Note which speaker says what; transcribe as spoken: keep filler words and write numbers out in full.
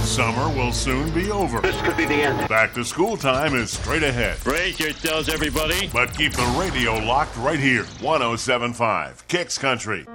Speaker 1: Summer will soon be over.
Speaker 2: This could be the end.
Speaker 1: Back to school time is straight ahead.
Speaker 3: Brace yourselves, everybody.
Speaker 1: But keep the radio locked right here. one oh seven point five Kicks Country.